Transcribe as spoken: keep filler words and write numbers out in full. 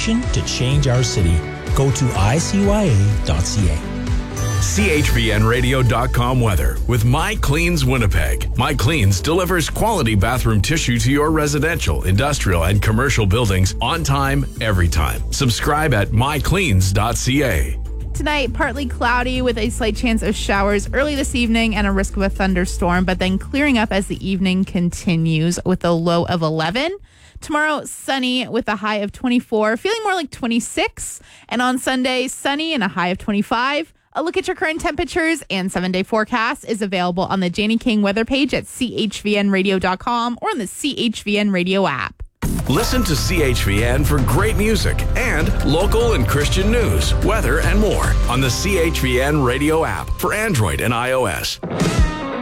innovation to change our city. Go to I C Y A dot C A. C H V N radio dot com weather with My Cleans Winnipeg. My Cleans delivers quality bathroom tissue to your residential, industrial, and commercial buildings on time, every time. Subscribe at my cleans dot c a. Tonight, partly cloudy with a slight chance of showers early this evening and a risk of a thunderstorm, but then clearing up as the evening continues with a low of eleven. Tomorrow, sunny with a high of twenty-four, feeling more like twenty-six. And on Sunday, sunny and a high of twenty-five. A look at your current temperatures and seven-day forecast is available on the Janie King weather page at C H V N radio dot com or on the C H V N Radio app. Listen to C H V N for great music and local and Christian news, weather, and more on the C H V N Radio app for Android and iOS.